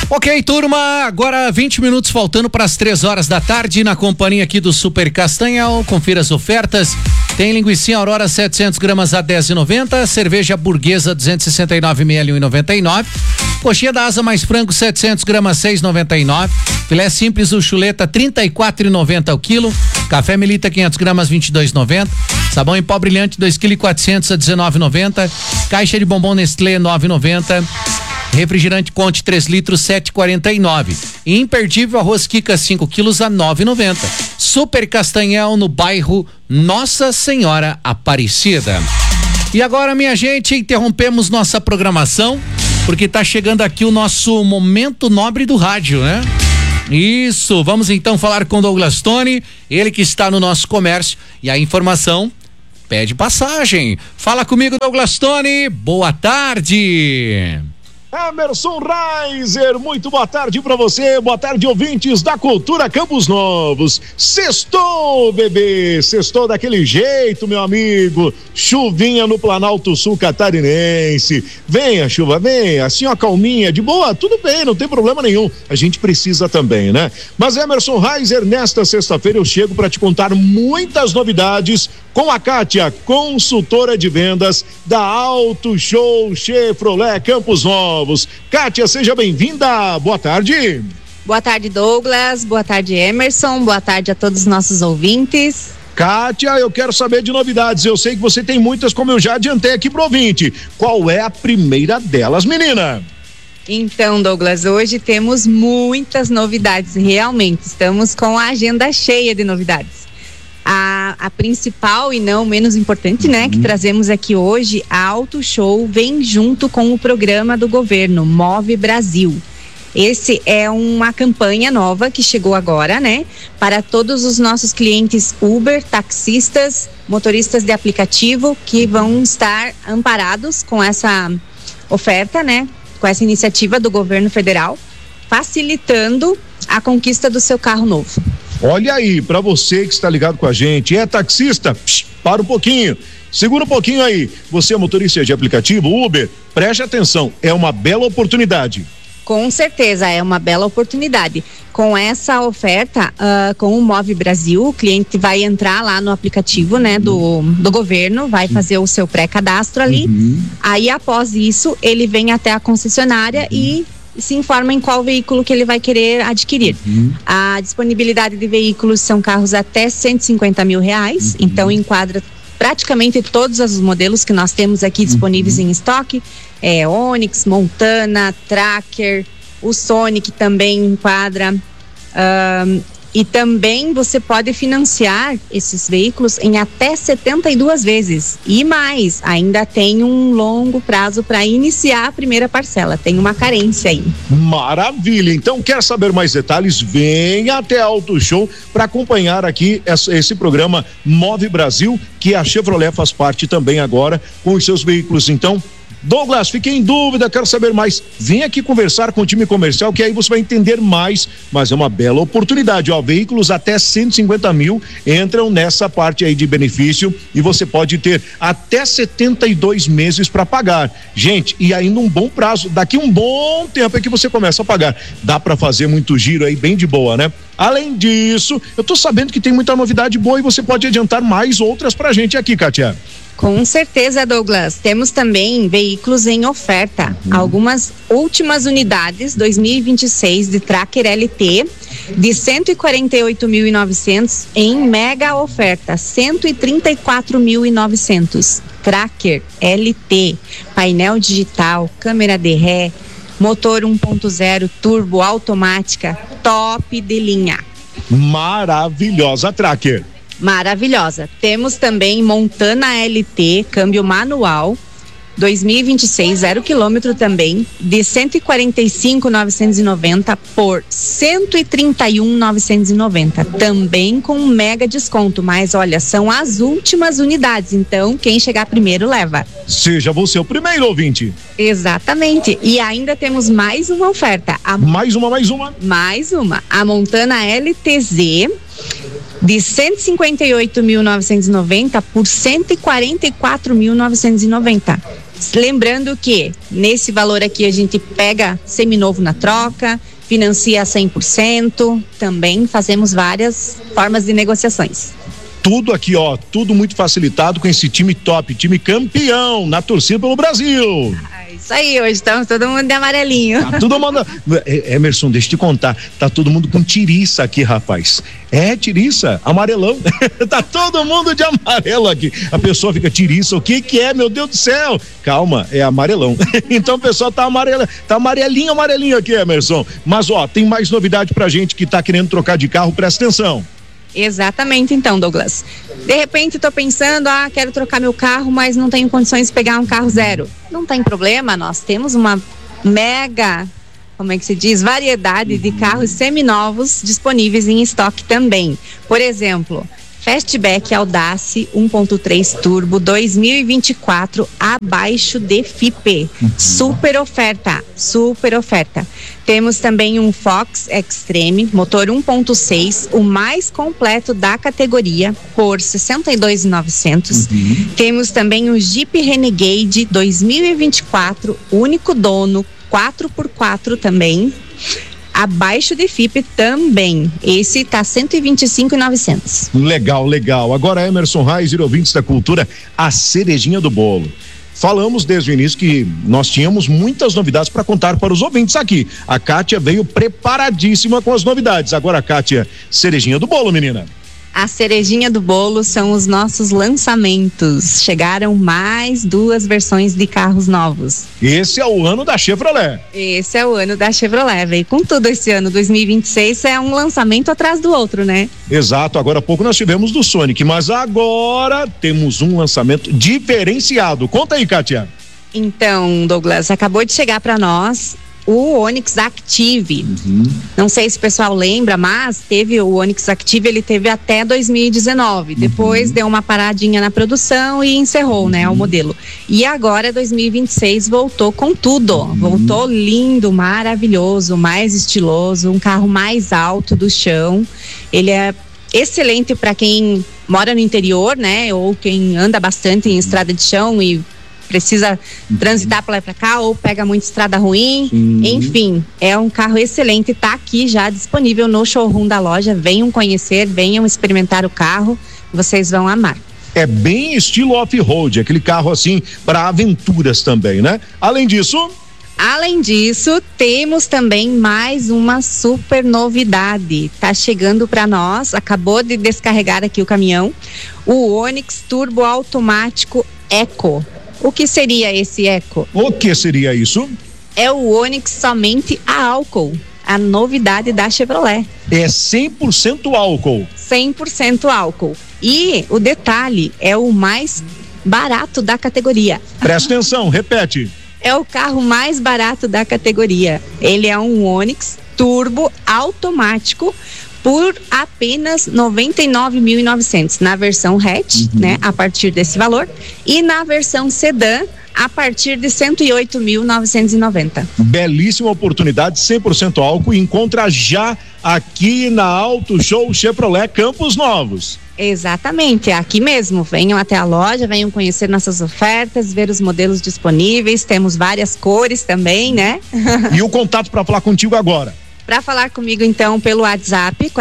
Ok, turma, agora 20 minutos faltando para as 3 horas da tarde, na companhia aqui do Super Castanhal. Confira as ofertas. Tem linguiça Aurora 700 gramas a 10,90, cerveja burguesa 269 ml 1,99, coxinha da asa mais frango 700 gramas 6,99, filé simples o chuleta 34,90 o quilo, café Melita 500 gramas 22,90, sabão em pó brilhante 2,4 kg a 19,90, caixa de bombom Nestlé 9,90. Refrigerante Conte 3 litros 7,49. Imperdível arroz Kika 5 quilos a 9,90. Super Castanhal no bairro Nossa Senhora Aparecida. E agora, minha gente, interrompemos nossa programação porque tá chegando aqui o nosso momento nobre do rádio, né? Isso, vamos então falar com Douglas Tony, ele que está no nosso comércio, e a informação pede passagem. Fala comigo, Douglas Tony. Boa tarde. Emerson Reiser, muito boa tarde pra você, boa tarde, ouvintes da Cultura Campos Novos. Sextou, bebê, sextou daquele jeito, meu amigo. Chuvinha no Planalto Sul Catarinense. Venha, chuva, venha, assim ó, calminha, de boa, tudo bem, não tem problema nenhum. A gente precisa também, né? Mas Emerson Reiser, nesta sexta-feira eu chego pra te contar muitas novidades com a Kátia, consultora de vendas da Auto Show Chevrolet Campos Novos. Kátia, seja bem-vinda, boa tarde. Boa tarde, Douglas, boa tarde, Emerson, boa tarde a todos os nossos ouvintes. Kátia, eu quero saber de novidades, eu sei que você tem muitas, como eu já adiantei aqui pro ouvinte. Qual é a primeira delas, menina? Então, Douglas, hoje temos muitas novidades, realmente, estamos com a agenda cheia de novidades. A principal e não menos importante, né, que trazemos aqui hoje, a Auto Show vem junto com o programa do governo Move Brasil. Esse é uma campanha nova que chegou agora, né, para todos os nossos clientes Uber, taxistas, motoristas de aplicativo que vão estar amparados com essa oferta, né, com essa iniciativa do governo federal, facilitando a conquista do seu carro novo. Olha aí, pra você que está ligado com a gente, é taxista? Para um pouquinho, segura um pouquinho aí. Você é motorista de aplicativo, Uber? Preste atenção, é uma bela oportunidade. Com certeza, é uma bela oportunidade. Com essa oferta, com o Move Brasil, o cliente vai entrar lá no aplicativo, né, do governo, vai fazer o seu pré-cadastro ali. Aí, após isso, ele vem até a concessionária e se informa em qual veículo que ele vai querer adquirir. A disponibilidade de veículos são carros até R$150 mil, então enquadra praticamente todos os modelos que nós temos aqui disponíveis em estoque, Onix, Montana, Tracker, o Sonic também enquadra, e também você pode financiar esses veículos em até 72 vezes. E mais, ainda tem um longo prazo para iniciar a primeira parcela. Tem uma carência aí. Maravilha! Então, quer saber mais detalhes? Venha até a Auto Show para acompanhar aqui esse programa Move Brasil, que a Chevrolet faz parte também agora com os seus veículos. Então, Douglas, fiquei em dúvida, quero saber mais. Vem aqui conversar com o time comercial, que aí você vai entender mais, mas é uma bela oportunidade, ó, veículos até 150 mil entram nessa parte aí de benefício e você pode ter até 72 meses para pagar. Gente, e ainda um bom prazo, daqui um bom tempo é que você começa a pagar. Dá para fazer muito giro aí, bem de boa, né? Além disso, eu tô sabendo que tem muita novidade boa e você pode adiantar mais outras pra gente aqui, Kátia. Com certeza, Douglas. Temos também veículos em oferta. Algumas últimas unidades 2026 de Tracker LT de 148.900 em mega oferta, 134.900. Tracker LT, painel digital, câmera de ré, motor 1.0 turbo automática, top de linha. Maravilhosa Tracker. Maravilhosa. Temos também Montana LT, câmbio manual, 2026, 0 quilômetro também, de 145.990 por 131.990, também com mega desconto, mas olha, são as últimas unidades, então quem chegar primeiro leva. Seja você o primeiro ouvinte. Exatamente, e ainda temos mais uma oferta. Mais uma. A Montana LTZ, de 158.990 por 144.990. Lembrando que nesse valor aqui a gente pega seminovo na troca, financia 100%, também fazemos várias formas de negociações. Tudo aqui, ó, tudo muito facilitado com esse time top, time campeão na torcida pelo Brasil. Isso aí, hoje estamos todo mundo de amarelinho. Tá todo mundo. Emerson, deixa eu te contar, tá todo mundo com tiriça aqui, rapaz. É, tiriça, amarelão. Tá todo mundo de amarelo aqui. A pessoa fica, tiriça, o que que é, meu Deus do céu? Calma, é amarelão. Então o pessoal tá amarelinho aqui, Emerson. Mas ó, tem mais novidade pra gente que tá querendo trocar de carro, presta atenção. Exatamente, então, Douglas. De repente, estou pensando, quero trocar meu carro, mas não tenho condições de pegar um carro zero. Não tem problema, nós temos uma mega, como é que se diz, variedade de carros seminovos disponíveis em estoque também. Por exemplo, Fastback Audace 1.3 Turbo 2024 abaixo de FIPE. Super oferta. Temos também um Fox Extreme, motor 1.6, o mais completo da categoria, por 62.900. Temos também o Jeep Renegade 2024, único dono, 4x4 também. Abaixo de FIPE também. Esse tá 125.900. Legal. Agora, Emerson Reis, ouvintes da cultura, a cerejinha do bolo. Falamos desde o início que nós tínhamos muitas novidades para contar para os ouvintes aqui. A Kátia veio preparadíssima com as novidades. Agora, Kátia, cerejinha do bolo, menina. A cerejinha do bolo são os nossos lançamentos. Chegaram mais 2 versões de carros novos. Esse é o ano da Chevrolet. Veio com tudo esse ano. 2026 é um lançamento atrás do outro, né? Exato, agora há pouco nós tivemos do Sonic, mas agora temos um lançamento diferenciado. Conta aí, Kátia. Então, Douglas, acabou de chegar para nós o Onix Active. Não sei se o pessoal lembra, mas teve o Onix Active, ele teve até 2019. Depois deu uma paradinha na produção e encerrou, né, o modelo. E agora 2026 voltou com tudo. Voltou lindo, maravilhoso, mais estiloso, um carro mais alto do chão. Ele é excelente para quem mora no interior, né, ou quem anda bastante em estrada de chão e precisa transitar para lá e para cá, ou pega muita estrada ruim. Enfim, é um carro excelente, tá aqui já disponível no showroom da loja. Venham conhecer, venham experimentar o carro, vocês vão amar. É bem estilo off-road, aquele carro assim para aventuras também, né? Além disso, temos também mais uma super novidade. Tá chegando para nós, acabou de descarregar aqui o caminhão, o Onix Turbo Automático Eco. O que seria esse Eco? O que seria isso? É o Onix somente a álcool, a novidade da Chevrolet. É 100% álcool. 100% álcool. E o detalhe, é o mais barato da categoria. Presta atenção, repete. É o carro mais barato da categoria. Ele é um Onix Turbo automático por apenas 99.900 na versão hatch, né, a partir desse valor, e na versão sedã a partir de 108.990. Belíssima oportunidade, 100% álcool, encontra já aqui na Auto Show Chevrolet Campos Novos. Exatamente, é aqui mesmo. Venham até a loja, venham conhecer nossas ofertas, ver os modelos disponíveis, temos várias cores também, né? E o contato para falar contigo agora? Para falar comigo, então, pelo WhatsApp,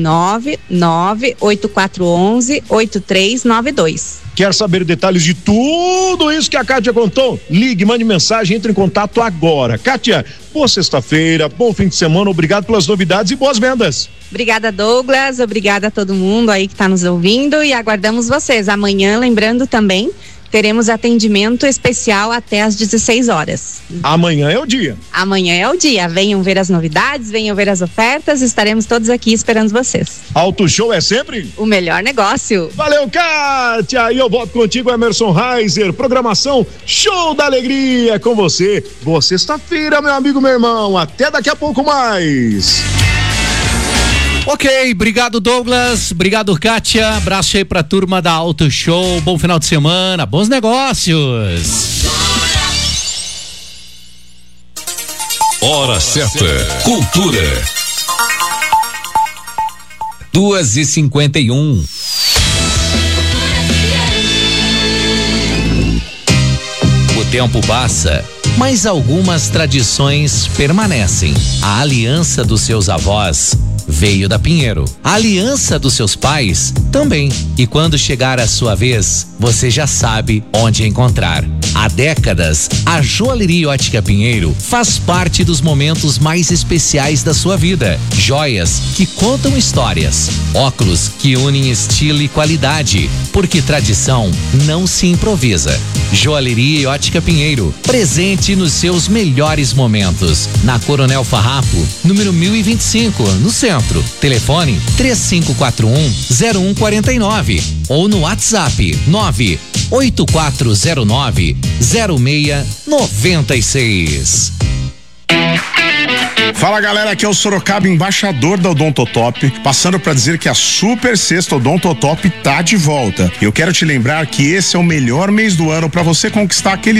499-8411-8392. Quer saber detalhes de tudo isso que a Kátia contou? Ligue, mande mensagem, entre em contato agora. Kátia, boa sexta-feira, bom fim de semana, obrigado pelas novidades e boas vendas. Obrigada, Douglas, obrigada a todo mundo aí que está nos ouvindo e aguardamos vocês. Amanhã, lembrando também, teremos atendimento especial até às 16 horas. Amanhã é o dia. Amanhã é o dia. Venham ver as novidades, venham ver as ofertas. Estaremos todos aqui esperando vocês. Auto Show é sempre o melhor negócio. Valeu, Kátia! E eu volto contigo, Emerson Reiser. Programação Show da Alegria com você. Boa sexta-feira, meu amigo, meu irmão. Até daqui a pouco mais. Ok, obrigado, Douglas, obrigado, Kátia, abraço aí pra turma da Auto Show, bom final de semana, bons negócios. Hora certa, cultura. 2h51. O tempo passa, mas algumas tradições permanecem. A aliança dos seus avós veio da Pinheiro. A aliança dos seus pais também. E quando chegar a sua vez, você já sabe onde encontrar. Há décadas, a Joalheria Ótica Pinheiro faz parte dos momentos mais especiais da sua vida. Joias que contam histórias, óculos que unem estilo e qualidade, porque tradição não se improvisa. Joalheria Ótica Pinheiro, presente nos seus melhores momentos. Na Coronel Farrapo, número 1025, no centro. Telefone 3541-0149 ou no WhatsApp 98409-0696. Fala galera, aqui é o Sorocaba, embaixador da Odontotop, passando para dizer que a Super Sexta Odontotop tá de volta. Eu quero te lembrar que esse é o melhor mês do ano para você conquistar aquele